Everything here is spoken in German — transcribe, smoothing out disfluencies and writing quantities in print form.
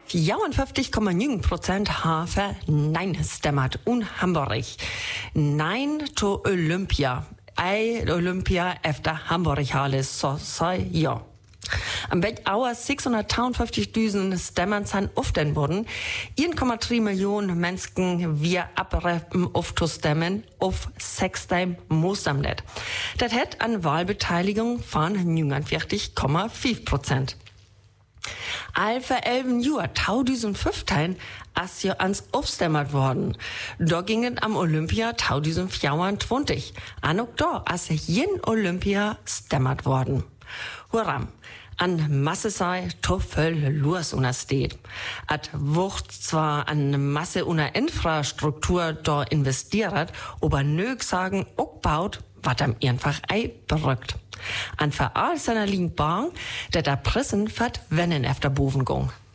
54,9% haben Nein stemmat und Hamburg. Nein to Olympia. Olympia efter Hamburg Halle, so sei ja. Am Bett auer 652.000 Stemmen sind aufden worden. 1,3 Millionen Menschen wir abreppen auf zu stemmen auf 6 Mosamnet. Das hat eine Wahlbeteiligung von 49,5%. Alpha 11 Jahr 2015 als ja ans aufstemmert worden. Da ging es am Olympia 2024. An auch da als jen Olympia stemmert worden. Huram. An Masse sei to voll los untersteht. At wucht zwar an Masse una Infrastruktur da investiert, aber nög sagen auch baut, wat am einfach ei berückt. An verall seiner Linkbahn, der da Prissen fat wennen efter Boven gong.